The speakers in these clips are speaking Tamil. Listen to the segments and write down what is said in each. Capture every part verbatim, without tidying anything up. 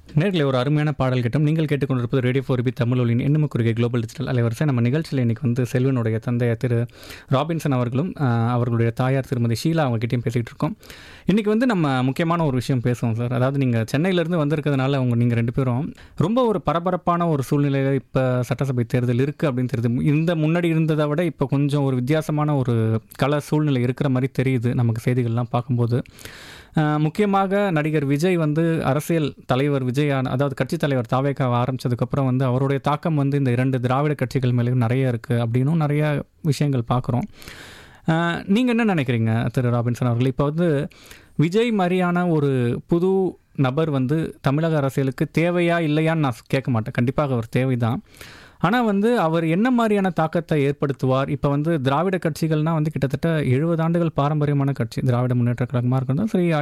நேர்களை ஒரு அருமையான பாடல் கேட்டோம். நீங்கள் கேட்டுக்கொண்டிருப்பது ரேடியோ ஃபோர் பி தமிழ் ஒலியின் எண்ணும குறுகிய குளோபல் டிஜிட்டல் அலைவரிசை. நம்ம நிகழ்ச்சியில் இன்றைக்கி வந்து செல்வனுடைய தந்தையார் திரு ராபின்சன் அவர்களும் அவர்களுடைய தாயார் திருமதி ஷீலா அவங்ககிட்டையும் பேசிகிட்டு இருக்கோம். இன்றைக்கி வந்து நம்ம முக்கியமான ஒரு விஷயம் பேசுவோம் சார். அதாவது நீங்கள் சென்னையிலேருந்து வந்திருக்கிறதுனால அவங்க நீங்கள் ரெண்டு பேரும் ரொம்ப ஒரு பரபரப்பான ஒரு சூழ்நிலையில் இப்போ சட்டசபை தேர்தல் இருக்குது அப்படின்னு தெரியுது. இந்த முன்னாடி இருந்ததை விட இப்போ கொஞ்சம் ஒரு வித்தியாசமான ஒரு கள சூழ்நிலை இருக்கிற மாதிரி தெரியுது நமக்கு செய்திகள்லாம் பார்க்கும்போது. முக்கியமாக நடிகர் விஜய் வந்து அரசியல் தலைவர் விஜயான அதாவது கட்சித் தலைவர் தாவேகா ஆரம்பித்ததுக்கப்புறம் வந்து அவருடைய தாக்கம் வந்து இந்த இரண்டு திராவிட கட்சிகள் மேலேயும் நிறைய இருக்குது அப்படின்னும் நிறைய விஷயங்கள் பார்க்குறோம். நீங்கள் என்ன நினைக்கிறீங்க திரு ராபின்சன் அவர்கள்? இப்போ வந்து விஜய் மாதிரியான ஒரு புது நபர் வந்து தமிழக அரசியலுக்கு தேவையா இல்லையான்னு நான் கேட்க மாட்டேன். கண்டிப்பாக அவர் தேவைதான். ஆனால் வந்து அவர் என்ன மாதிரியான தாக்கத்தை ஏற்படுத்துவார்? இப்போ வந்து திராவிட கட்சிகள்னால் வந்து கிட்டத்தட்ட எழுபது ஆண்டுகள் பாரம்பரியமான கட்சி திராவிட முன்னேற்ற கழகமாக இருக்கட்டும் சரி,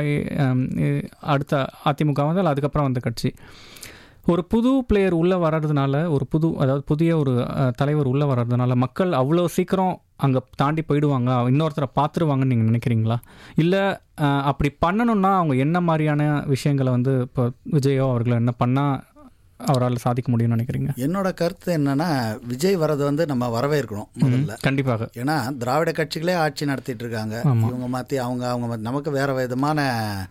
அடுத்த அதிமுக வந்து அதுக்கப்புறம் வந்த கட்சி. ஒரு புது பிளேயர் உள்ளே வர்றதுனால, ஒரு புது அதாவது புதிய ஒரு தலைவர் உள்ளே வர்றதுனால மக்கள் அவ்வளோ சீக்கிரம் அங்கே தாண்டி போயிடுவாங்க, இன்னொருத்தரை பார்த்துருவாங்கன்னு நீங்கள் நினைக்கிறீங்களா? இல்லை அப்படி பண்ணணுன்னா அவங்க என்ன மாதிரியான விஷயங்களை வந்து இப்போ விஜயோ அவர்களை என்ன பண்ணால் அவரால் சாதிக்க முடியும்னு நினைக்கிறீங்க? என்னோட கருத்து என்னன்னா, விஜய் வர்றது வந்து நம்ம வரவேற்கணும் முதல்ல. கண்டிப்பாக. ஏன்னா திராவிட கட்சிகளே ஆட்சி நடத்திட்டு இருக்காங்க. இவங்க மாற்றி அவங்க அவங்க நமக்கு வேற விதமான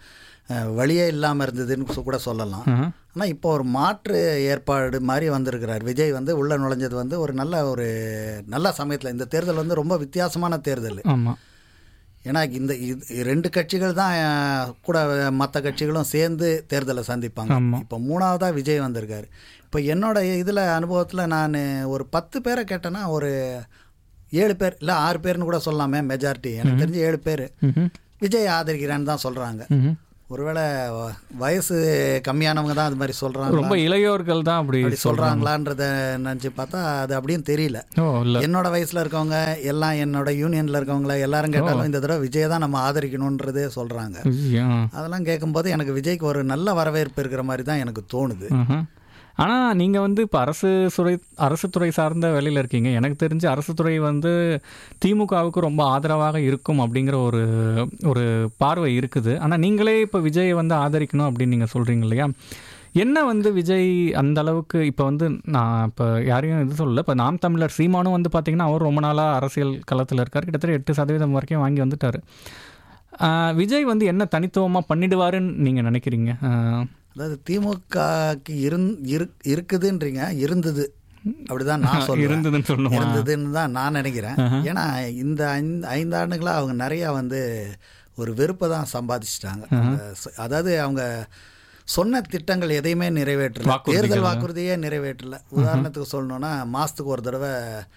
வழியே இல்லாமல் இருந்ததுன்னு கூட சொல்லலாம். ஆனால் இப்போ ஒரு மாற்று ஏற்பாடு மாதிரி வந்திருக்கிறார் விஜய். வந்து உள்ளே நுழைஞ்சது வந்து ஒரு நல்ல ஒரு நல்ல சமயத்தில். இந்த தேர்தல் வந்து ரொம்ப வித்தியாசமான தேர்தல். ஆமாம். ஏன்னா இந்த ரெண்டு கட்சிகள் தான் கூட மற்ற கட்சிகளும் சேர்ந்து தேர்தலை சந்திப்பாங்க. இப்போ மூணாவதாக விஜய் வந்திருக்காரு. இப்போ என்னோட இதில் அனுபவத்தில் நான் ஒரு பத்து பேரை கேட்டேன்னா ஒரு ஏழு பேர் இல்லை ஆறு பேர்னு கூட சொல்லலாமே, மெஜாரிட்டி எனக்கு தெரிஞ்சு ஏழு பேர் விஜய் ஆதரிக்கிறேன்னு தான் சொல்கிறாங்க. ஒருவேளை வயசு கம்மியானவங்க தான் அது மாதிரி சொல்கிறாங்க, ரொம்ப இளையோர்கள் தான் அப்படி சொல்கிறாங்களான்றத நினச்சி பார்த்தா அது அப்படியும் தெரியல. என்னோட வயசில் இருக்கவங்க எல்லாம் என்னோட யூனியனில் இருக்கவங்கள எல்லாரும் கேட்டாலும் இந்த தடவை விஜய் தான் நம்ம ஆதரிக்கணுன்றதே சொல்கிறாங்க. அதெல்லாம் கேட்கும்போது எனக்கு விஜய்க்கு ஒரு நல்ல வரவேற்பு இருக்கிற மாதிரி தான் எனக்கு தோணுது. ஆனால் நீங்கள் வந்து இப்போ அரசு துறை அரசு துறை சார்ந்த வேலையில் இருக்கீங்க. எனக்கு தெரிஞ்சு அரசு துறை வந்து திமுகவுக்கு ரொம்ப ஆதரவாக இருக்கும் அப்படிங்கிற ஒரு ஒரு பார்வை இருக்குது. ஆனால் நீங்களே இப்போ விஜயை வந்து ஆதரிக்கணும் அப்படின்னு நீங்கள் சொல்கிறீங்க இல்லையா? என்ன வந்து விஜய் அந்த அளவுக்கு இப்போ வந்து நான் இப்போ யாரையும் இது சொல்லலை. இப்போ நாம் தமிழர் சீமானும் வந்து பார்த்திங்கன்னா அவர் ரொம்ப நாளாக அரசியல் களத்தில் இருக்கார். கிட்டத்தட்ட எட்டு சதவீதம் வரைக்கும் வாங்கி வந்துட்டார். விஜய் வந்து என்ன தனித்துவமாக பண்ணிடுவாருன்னு நீங்கள் நினைக்கிறீங்க? அதாவது திமுகக்கு இருந் இருக்குதுன்றீங்க, இருந்தது அப்படிதான் நான் சொல்லுவேன். இருந்ததுன்னு தான் நான் நினைக்கிறேன். ஏன்னா இந்த ஐந்து ஐந்தாண்டுகளாக அவங்க நிறையா வந்து ஒரு வெறுப்பை தான் சம்பாதிச்சிட்டாங்க. அதாவது அவங்க சொன்ன திட்டங்கள் எதையுமே நிறைவேற்றல, தேர்தல் வாக்குறுதியே நிறைவேற்றல. உதாரணத்துக்கு சொல்லணும்னா மாதத்துக்கு ஒரு தடவை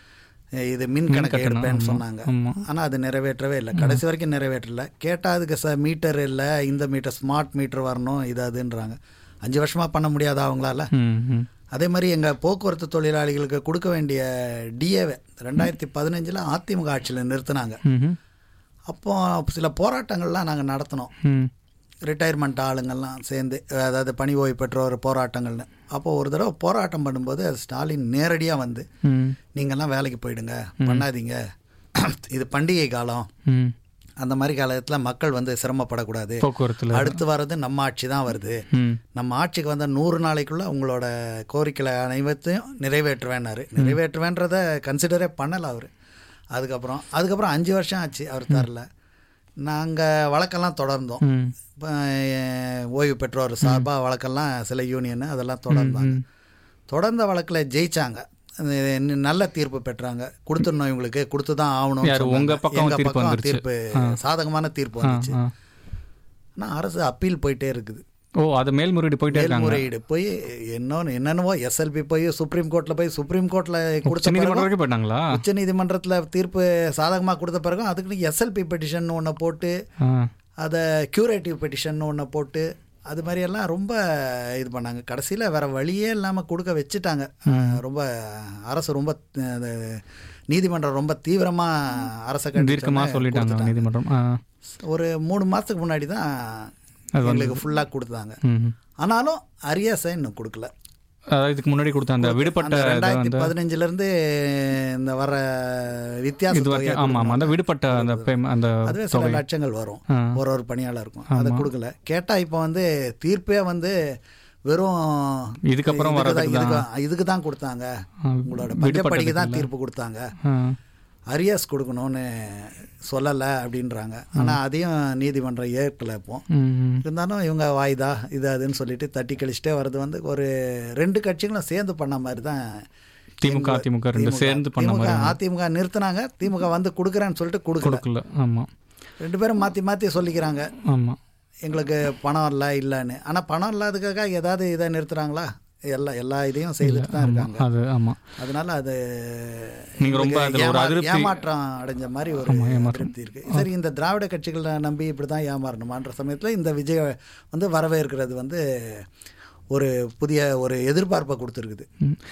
இது மின் கணக்கு எடுப்பேன்னு சொன்னாங்க. ஆனால் அது நிறைவேற்றவே இல்லை, கடைசி வரைக்கும் நிறைவேற்றல. கேட்டால் அதுக்கு ச மீட்டர் இல்லை, இந்த மீட்டர் ஸ்மார்ட் மீட்டர் வரணும், இது அதுன்றாங்க. அஞ்சு வருஷமாக பண்ண முடியாதா அவங்களால? அதே மாதிரி எங்கள் போக்குவரத்து தொழிலாளிகளுக்கு கொடுக்க வேண்டிய டிஏவை ரெண்டாயிரத்தி பதினஞ்சில் அதிமுக ஆட்சியில் நிறுத்தினாங்க. அப்போ சில போராட்டங்கள்லாம் நாங்கள் நடத்தினோம், ரிட்டையர்மெண்ட் ஆளுங்கள்லாம் சேர்ந்து, அதாவது பணி ஓய்வு பெற்றோர் போராட்டங்கள்னு. அப்போது ஒரு தடவை போராட்டம் பண்ணும்போது ஸ்டாலின் நேரடியாக வந்து நீங்கள்லாம் வேலைக்கு போயிடுங்க, பண்ணாதீங்க, இது பண்டிகை காலம், அந்த மாதிரி காலத்தில் மக்கள் வந்து சிரமப்படக்கூடாது, அடுத்து வர்றது நம்ம ஆட்சி தான் வருது, நம்ம ஆட்சிக்கு வந்த நூறு நாளைக்குள்ளே உங்களோட கோரிக்கைகளை அனைவத்தையும் நிறைவேற்றுவேன்னாரு. நிறைவேற்றுவேன்றதை கன்சிடரே பண்ணலை அவர். அதுக்கப்புறம் அதுக்கப்புறம் அஞ்சு வருஷம் ஆச்சு அவர் தரல. நாங்கள் வழக்கெல்லாம் தொடர்ந்தோம், ஓய்வு பெற்றோர் சார்பாக வழக்கெல்லாம் சில யூனியன் அதெல்லாம் தொடர்ந்தாங்க. தொடர்ந்த வழக்கில் ஜெயிச்சாங்க, நல்ல தீர்ப்பு பெற்றாங்க. கொடுத்துடணும் இவங்களுக்கு, கொடுத்து தான் ஆகணும். உங்கள் பக்கம் தீர்ப்பு சாதகமான தீர்ப்பு வந்துச்சு. ஆனால் அரசு அப்பீல் போயிட்டே இருக்குது. ஓ, அது மேல்முறையீடு போயிட்டே மேல்முறையீடு போய் இன்னொன்று என்னென்னவோ எஸ்எல்பி போய் சுப்ரீம் கோர்ட்டில் போய் சுப்ரீம் கோர்ட்டில் கொடுத்த போயிட்டாங்களா, உச்ச நீதிமன்றத்தில் தீர்ப்பு சாதகமாக கொடுத்த பிறகும் அதுக்கு எஸ்எல்பி பெட்டிஷன் ஒன்று போட்டு, அதை க்யூரேட்டிவ் பெட்டிஷன் ஒன்று போட்டு, அது மாதிரியெல்லாம் ரொம்ப இது பண்ணாங்க. கடைசியில் வேறு வழியே இல்லாமல் கொடுக்க வச்சுட்டாங்க. ரொம்ப அரசு ரொம்ப நீதிமன்றம் ரொம்ப தீவிரமாக அரசை தீர்க்கமாக சொல்லிட்டாங்க நீதிமன்றம். ஒரு மூணு மாதத்துக்கு முன்னாடி தான் எங்களுக்கு ஃபுல்லாக கொடுத்தாங்க. ஆனாலும் அரியாசை இன்னும் கொடுக்கல. இதுக்கு முன்னாடி கொடுத்த அந்த விடுபட்ட ரெண்டாயிரத்தி பதினஞ்சுல இருந்து இந்த வர வித்தியாசம், ஆமாம் அந்த விடுபட்ட அந்த அந்த அதுவே சில லட்சங்கள் வரும் ஒரு ஒரு பணியாளர் இருக்கும், அதை கொடுக்கல. கேட்டால் இப்போ வந்து தீர்ப்பே வந்து வெறும் இதுக்கப்புறம் இதுக்கு தான் கொடுத்தாங்க, உங்களோட பஞ்சப்படிக்கு தான் தீர்ப்பு கொடுத்தாங்க, அரியர்ஸ் கொடுக்கணும்னு சொல்லலை அப்படின்றாங்க. ஆனால் அதையும் நீதிமன்றம் ஏற்கலை. இப்போ இருந்தாலும் இவங்க வாய்தா இது அதுன்னு சொல்லிட்டு தட்டி கழிச்சிட்டே வர்றது வந்து ஒரு ரெண்டு கட்சிகளும் சேர்ந்து பண்ண மாதிரி தான். திமுக அதிமுக ரெண்டு சேர்ந்து பண்ண மாதிரி. அதிமுக நிறுத்தினாங்க, திமுக வந்து கொடுக்குறேன்னு சொல்லிட்டு கொடுக்கல. ஆமாம், ரெண்டு பேரும் மாற்றி மாற்றி சொல்லிக்கிறாங்க. ஆமாம், எங்களுக்கு பணம் இல்லை இல்லைன்னு. ஆனால் பணம் இல்லாததுக்காக ஏதாவது இதை நிறுத்துகிறாங்களா? எல்லா எல்லா இதையும் செய்துட்டு தான் இருக்காங்க. அது ஆமாம், அதனால அது நீங்கள் ரொம்ப ஏமாற்றம் அடைஞ்ச மாதிரி ஒரு திருப்தி இருக்குது. சரி, இந்த திராவிட கட்சிகளை நம்பி இப்படி தான் ஏமாறணுமான்ற சமயத்தில் இந்த விஜய் வந்து வரவேற்கிறது வந்து ஒரு புதிய ஒரு எதிர்பார்ப்பை கொடுத்துருக்குது.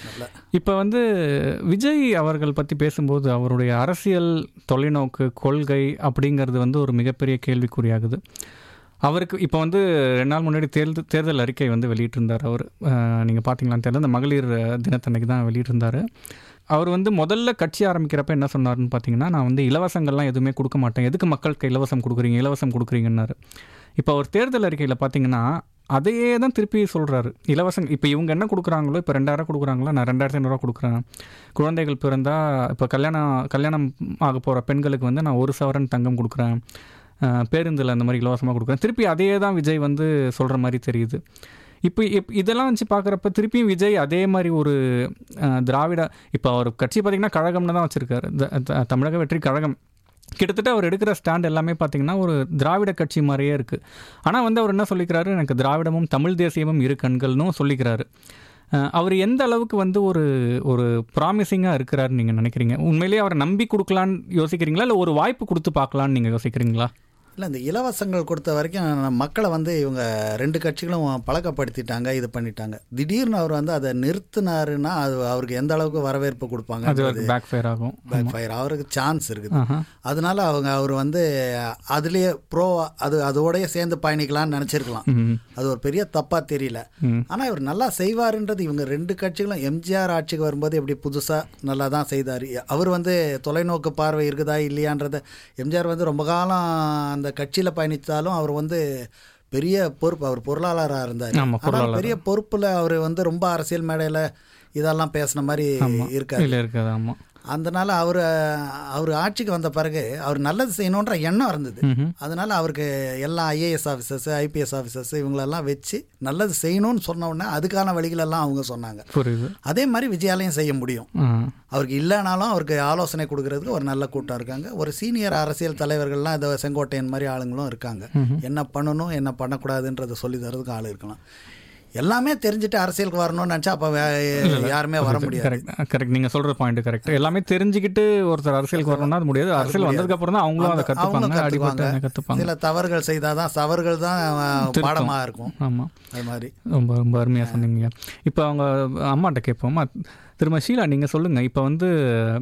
இப்போ வந்து விஜய் அவர்கள் பற்றி பேசும்போது அவருடைய அரசியல் தொலைநோக்கு கொள்கை அப்படிங்கிறது வந்து ஒரு மிகப்பெரிய கேள்விக்குறியாகுது. அவருக்கு இப்போ வந்து ரெண்டு நாள் முன்னாடி தேர்தல் தேர்தல் அறிக்கை வந்து வெளியிட்டிருந்தார். அவர் நீங்கள் பார்த்தீங்களான்னு தெரியல, அந்த மகளிர் தினத்தன்னைக்கு தான் வெளியிட்டிருந்தார். அவர் வந்து முதல்ல கட்சி ஆரம்பிக்கிறப்ப என்ன சொன்னார்னு பார்த்தீங்கன்னா, நான் வந்து இலவசங்கள்லாம் எதுவுமே கொடுக்க மாட்டேன், எதுக்கு மக்களுக்கு இலவசம் கொடுக்குறீங்க இலவசம் கொடுக்குறீங்கன்னாரு. இப்போ அவர் தேர்தல் அறிக்கையில் பார்த்தீங்கன்னா அதையே தான் திருப்பி சொல்கிறாரு. இலவசம் இப்போ இவங்க என்ன கொடுக்குறாங்களோ, இப்போ ரெண்டாயிரம் கொடுக்குறாங்களோ, நான் ரெண்டாயிரத்தி ஐநூறுரூவா கொடுக்குறேன். குழந்தைகள் பிறந்தால் இப்போ கல்யாணம் கல்யாணம் ஆக போகிற பெண்களுக்கு வந்து நான் ஒரு சவரன் தங்கம் கொடுக்குறேன், பேருந்தில் அந்த மாதிரி இலவசமாக கொடுக்குறேன். திருப்பி அதையே தான் விஜய் வந்து சொல்கிற மாதிரி தெரியுது. இப்போ இப் இதெல்லாம் வச்சு பார்க்குறப்ப திருப்பியும் விஜய் அதே மாதிரி ஒரு திராவிட, இப்போ அவர் கட்சி பார்த்திங்கன்னா கழகம்னு தான் வச்சுருக்காரு, தமிழக வெற்றி கழகம். கிட்டத்தட்ட அவர் எடுக்கிற ஸ்டாண்ட் எல்லாமே பார்த்திங்கன்னா ஒரு திராவிட கட்சி மாதிரியே இருக்குது. ஆனால் வந்து அவர் என்ன சொல்லிக்கிறாரு, எனக்கு திராவிடமும் தமிழ் தேசியமும் இரு கண்கள்னும் சொல்லிக்கிறாரு. அவர் எந்த அளவுக்கு வந்து ஒரு ஒரு ப்ராமிசிங்காக இருக்கிறாருன்னு நீங்கள் நினைக்கிறீங்க? உண்மையிலேயே அவரை நம்பி கொடுக்கலான்னு யோசிக்கிறீங்களா, இல்லை ஒரு வாய்ப்பு கொடுத்து பார்க்கலான்னு நீங்கள் யோசிக்கிறீங்களா? இல்லை, இந்த இலவசங்கள் கொடுத்த வரைக்கும் மக்களை வந்து இவங்க ரெண்டு கட்சிகளும் பழக்கப்படுத்திட்டாங்க, இது பண்ணிட்டாங்க. திடீர்னு அவர் வந்து அதை நிறுத்தினாருன்னா அது அவருக்கு எந்த அளவுக்கு வரவேற்பு கொடுப்பாங்க, பேக் ஃபயர் ஆகும், பேக் ஃபயர் அவருக்கு சான்ஸ் இருக்குது. அதனால அவங்க அவர் வந்து அதுலேயே ப்ரோ அது அதோடய சேர்ந்து பயணிக்கலாம்னு நினச்சிருக்கலாம். அது ஒரு பெரிய தப்பாக தெரியல. ஆனால் இவர் நல்லா செய்வாருன்றது இவங்க ரெண்டு கட்சிகளும் எம்ஜிஆர் ஆட்சிக்கு வரும்போது எப்படி புதுசாக நல்லா தான் செய்தார். அவர் வந்து தொலைநோக்கு பார்வை இருக்குதா இல்லையான்றதை, எம்ஜிஆர் வந்து ரொம்ப காலம் அந்த கட்சியில் பயணித்தாலும் அவர் வந்து பெரிய பொறுப்பு, அவர் பொருளாளராக இருந்தார். ஆனால் பெரிய பொறுப்பில் அவர் வந்து ரொம்ப அரசியல் மேடையில் இதெல்லாம் பேசின மாதிரி இருக்காது. அதனால அவர் அவர் ஆட்சிக்கு வந்த பிறகு அவர் நல்லது செய்யணுன்ற எண்ணம் இருந்தது. அதனால அவருக்கு எல்லா ஐஏஎஸ் ஆஃபீஸர்ஸ் ஐபிஎஸ் ஆஃபீஸர்ஸ் இவங்களெல்லாம் வச்சு நல்லது செய்யணும்னு சொன்ன உடனே அதுக்கான வழிகளெல்லாம் அவங்க சொன்னாங்க. அதே மாதிரி விஜயாலையும் செய்ய முடியும். அவருக்கு இல்லைனாலும் அவருக்கு ஆலோசனை கொடுக்கறதுக்கு ஒரு நல்ல கூட்டம் இருக்காங்க. ஒரு சீனியர் அரசியல் தலைவர்கள்லாம் இந்த செங்கோட்டையன் மாதிரி ஆளுங்களும் இருக்காங்க. என்ன பண்ணணும் என்ன பண்ணக்கூடாதுன்றதை சொல்லி தரதுக்கு ஆள் இருக்கலாம். எல்லாமே தெரிஞ்சுட்டு அரசியலுக்கு வரணும்னு நினச்சா அப்போ யாருமே வர முடியாது. கரெக்ட் கரெக்ட் நீங்கள் சொல்கிற பாயிண்ட் கரெக்ட். எல்லாமே தெரிஞ்சுக்கிட்டு ஒருத்தர் அரசியலுக்கு வரணும்னா அது முடியாது. அரசியல் வந்ததுக்கு அப்புறம் தான் அவங்களும் அதை கற்றுப்பாங்க, அடிபட்டு கற்றுப்பாங்க. சில தவறுகள் செய்தால் தான் தவறுகள் தான் பாடமாக இருக்கும். ஆமாம், அது மாதிரி ரொம்ப ரொம்ப அருமையாக சொன்னீங்க. இப்போ அவங்க அம்மாட்ட கேட்போமா, திரும்ப ஷீலா நீங்கள் சொல்லுங்கள். இப்போ வந்து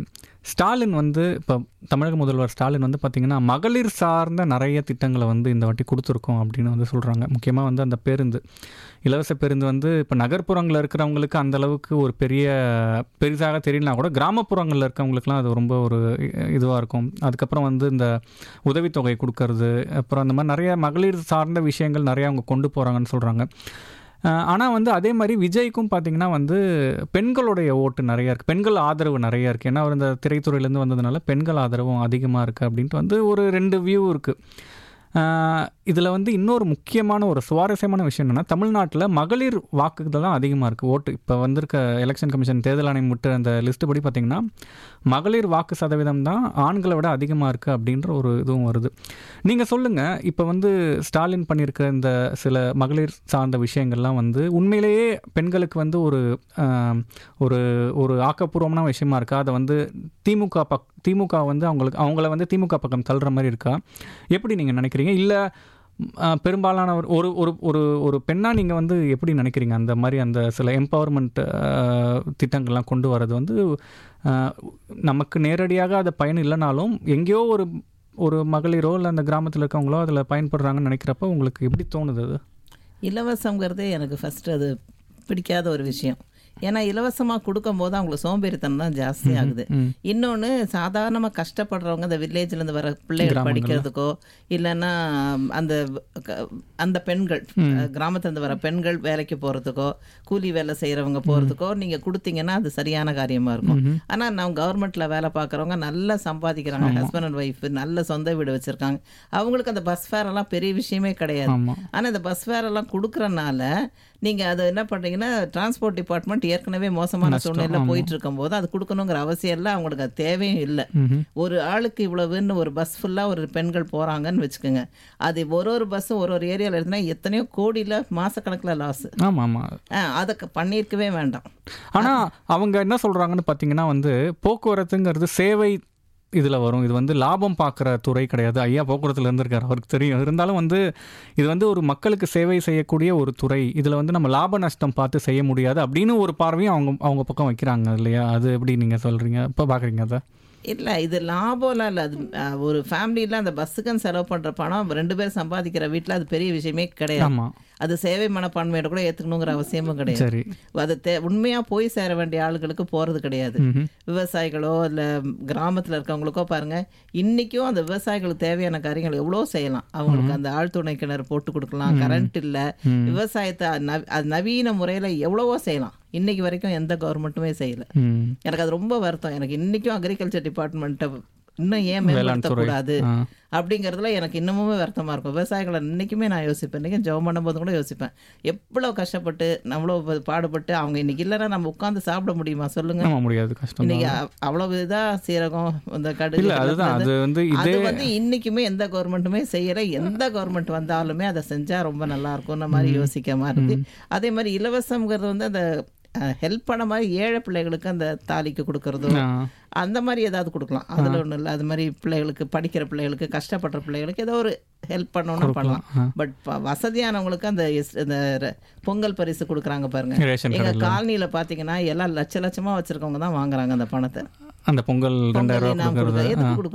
ஸ்டாலின் வந்து இப்போ தமிழக முதல்வர் ஸ்டாலின் வந்து பார்த்திங்கன்னா மகளிர் சார்ந்த நிறைய திட்டங்களை வந்து இந்த வாட்டி கொடுத்துருக்கோம் அப்படின்னு வந்து சொல்கிறாங்க. முக்கியமாக வந்து அந்த பேருந்து, இலவச பேருந்து வந்து இப்போ நகர்ப்புறங்களில் இருக்கிறவங்களுக்கு அந்தளவுக்கு ஒரு பெரிய பெரிதாக தெரியலனா கூட கிராமப்புறங்களில் இருக்கிறவங்களுக்குலாம் அது ரொம்ப ஒரு இதுவாக இருக்கும். அதுக்கப்புறம் வந்து இந்த உதவித்தொகை கொடுக்கறது, அப்புறம் அந்த மாதிரி நிறைய மகளிர் சார்ந்த விஷயங்கள் நிறையா அவங்க கொண்டு போகிறாங்கன்னு சொல்கிறாங்க. ஆனால் வந்து அதே மாதிரி விஜய்க்கும் பார்த்திங்கன்னா வந்து பெண்களுடைய ஓட்டு நிறையா இருக்குது, பெண்கள் ஆதரவு நிறையா இருக்குது. ஏன்னா அவர் இந்த திரைத்துறையிலேருந்து வந்ததுனால பெண்கள் ஆதரவும் அதிகமாக இருக்குது அப்படின்ட்டு வந்து ஒரு ரெண்டு வியூ இருக்குது. இதில் வந்து இன்னொரு முக்கியமான ஒரு சுவாரஸ்யமான விஷயம் என்னென்னா, தமிழ்நாட்டில் மகளிர் வாக்குகள் தான் அதிகமாக இருக்குது ஓட்டு. இப்போ வந்திருக்க எலெக்ஷன் கமிஷன் தேர்தல் ஆணையம் விட்டு அந்த லிஸ்ட்டு படி பார்த்திங்கன்னா மகளிர் வாக்கு சதவீதம் தான் ஆண்களை விட அதிகமாக இருக்குது அப்படின்ற ஒரு இதுவும் வருது. நீங்கள் சொல்லுங்கள், இப்போ வந்து ஸ்டாலின் பண்ணியிருக்க இந்த சில மகளிர் சார்ந்த விஷயங்கள்லாம் வந்து உண்மையிலேயே பெண்களுக்கு வந்து ஒரு ஒரு ஒரு ஆக்கப்பூர்வமான விஷயமா இருக்கா? அதை வந்து திமுக பக் திமுக வந்து அவங்களுக்கு அவங்கள வந்து திமுக பக்கம் தள்ளுற மாதிரி இருக்கா? எப்படி நீங்கள் நினைக்கிறீங்க? இல்லை பெரும்பாலான ஒரு ஒரு ஒரு ஒரு பெண்ணாக நீங்கள் வந்து எப்படி நினைக்கிறீங்க? அந்த மாதிரி அந்த சில எம்பவர்மெண்ட் திட்டங்கள்லாம் கொண்டு வர்றது வந்து நமக்கு நேரடியாக அது பயன் இல்லைனாலும் எங்கேயோ ஒரு ஒரு மகளிரோ இல்லை அந்த கிராமத்தில் இருக்கவங்களோ அதில் பயன்படுறாங்கன்னு நினைக்கிறப்ப உங்களுக்கு எப்படி தோணுது? அது இலவசங்கிறதே எனக்கு ஃபஸ்ட்டு அது பிடிக்காத ஒரு விஷயம். ஏன்னா இலவசமாக கொடுக்கும்போது அவங்களுக்கு சோம்பேறித்தனம் தான் ஜாஸ்தி ஆகுது. இன்னொன்று, சாதாரணமாக கஷ்டப்படுறவங்க இந்த வில்லேஜ்லேருந்து வர பிள்ளைகள் படிக்கிறதுக்கோ இல்லைன்னா அந்த அந்த பெண்கள் கிராமத்துலேருந்து வர பெண்கள் வேலைக்கு போகிறதுக்கோ கூலி வேலை செய்கிறவங்க போகிறதுக்கோ நீங்கள் கொடுத்தீங்கன்னா அது சரியான காரியமாக இருக்கும். ஆனால் நம்ம கவர்மெண்ட்டில் வேலை பார்க்குறவங்க நல்லா சம்பாதிக்கிறாங்க, ஹஸ்பண்ட் அண்ட் ஒய்ஃப் நல்ல சொந்த வீடு வச்சுருக்காங்க, அவங்களுக்கு அந்த பஸ் ஃபேர் எல்லாம் பெரிய விஷயமே கிடையாது. ஆனால் இந்த பஸ் ஃபேர் எல்லாம் கொடுக்குறனால நீங்கள் அதை என்ன பண்ணுறீங்கன்னா, டிரான்ஸ்போர்ட் டிபார்ட்மெண்ட் ஏற்கனவே மோசமான சூழ்நிலை போயிட்டு இருக்கும் போது அது கொடுக்கணுங்கிற அவசியம் இல்லை, அவங்களுக்கு அது தேவையும் இல்லை. ஒரு ஆளுக்கு இவ்வளவுன்னு ஒரு பஸ் ஃபுல்லாக ஒரு பெண்கள் போகிறாங்கன்னு வச்சுக்கோங்க, அது ஒரு ஒரு பஸ்ஸும் ஒரு ஒரு ஏரியாவில் இருந்தால் எத்தனையோ கோடியில் மாதக்கணக்கில் லாஸ். ஆமாம் ஆமாம், அதை பண்ணியிருக்கவே வேண்டாம். ஆனால் அவங்க என்ன சொல்கிறாங்கன்னு பார்த்தீங்கன்னா வந்து போக்குவரத்துங்கிறது சேவை இதில் வரும், இது வந்து லாபம் பார்க்குற துறை கிடையாது. ஐயா போக்குவரத்தில் இருந்திருக்காரு, அவருக்கு தெரியும். இருந்தாலும் வந்து இது வந்து ஒரு மக்களுக்கு சேவை செய்யக்கூடிய ஒரு துறை, இதில் வந்து நம்ம லாப நஷ்டம் பார்த்து செய்ய முடியாது அப்படின்னு ஒரு பார்வையும் அவங்க அவங்க பக்கம் வைக்கிறாங்க இல்லையா? அது எப்படி நீங்கள் சொல்கிறீங்க, இப்போ பார்க்குறீங்க அதை? இல்லை, இது லாபம்லாம் இல்லை. அது ஒரு ஃபேமிலியில் அந்த பஸ்ஸுக்குன்னு செலவு பண்ணுற பணம் ரெண்டு பேர் சம்பாதிக்கிற வீட்டில் அது பெரிய விஷயமே கிடையாது. அது சேவை மனப்பான்மையோட கூட ஏற்றுக்கணுங்கிற அவசியமும் கிடையாது. அது தே உண்மையாக போய் சேர வேண்டிய ஆளுகளுக்கு போகிறது கிடையாது. விவசாயிகளோ இல்லை கிராமத்தில் இருக்கவங்களுக்கோ பாருங்கள், இன்றைக்கும் அந்த விவசாயிகளுக்கு தேவையான காரியங்கள் எவ்வளோ செய்யலாம். அவங்களுக்கு அந்த ஆழ்துணை கிணறு போட்டு கொடுக்கலாம், கரண்ட் இல்லை, விவசாயத்தை அது நவீன முறையில் எவ்வளவோ செய்யலாம். இன்னைக்கு வரைக்கும் எந்த கவர்மெண்ட்டுமே செய்யலை. எனக்கு அது ரொம்ப வருத்தம். எனக்கு இன்றைக்கும் அக்ரிகல்ச்சர் டிபார்ட்மெண்ட்டை இன்னும் ஏன் மேம்படுத்தக்கூடாது அப்படிங்கிறதுல எனக்கு இன்னமுமே வருத்தமாக இருக்கும். விவசாயிகளை இன்றைக்குமே நான் யோசிப்பேன், இன்றைக்கும் ஜெபம் பண்ணும்போது கூட யோசிப்பேன், எவ்வளோ கஷ்டப்பட்டு நம்மளோ பாடுபட்டு அவங்க இன்னைக்கு இல்லைன்னா நம்ம உட்காந்து சாப்பிட முடியுமா சொல்லுங்க? முடியாது, கஷ்டம். இன்னைக்கு அவ்வளவு இதாக சீரகம் இந்த கடுகு அது வந்து இன்னைக்குமே எந்த கவர்மெண்ட்டுமே செய்யலை. எந்த கவர்மெண்ட் வந்தாலுமே அதை செஞ்சால் ரொம்ப நல்லா இருக்கும்ன்ற மாதிரி யோசிக்க மாதிரி இருக்கு. அதே மாதிரி இலவசங்கிறது வந்து அந்த ஹெல்ப் பண்ண மாதிரி ஏழை பிள்ளைகளுக்கு அந்த தாலிக்கு கொடுக்கறதோ அந்த மாதிரி ஏதாவது கொடுக்கலாம், அதில் ஒன்றும் இல்லை. அது மாதிரி பிள்ளைகளுக்கு படிக்கிற பிள்ளைகளுக்கு கஷ்டப்படுற பிள்ளைகளுக்கு ஏதோ ஒரு ஹெல்ப் பண்ணோன்னா பண்ணலாம். பட் வசதியானவங்களுக்கு அந்த இந்த பொங்கல் பரிசு கொடுக்குறாங்க பாருங்க, எங்கள் காலனியில் பார்த்தீங்கன்னா எல்லாம் லட்ச லட்சமாக வச்சுருக்கவங்க தான் வாங்குறாங்க அந்த பணத்தை. அந்த பொங்கல் ரெண்டாயிரம் ரூபாய் கொடுக்க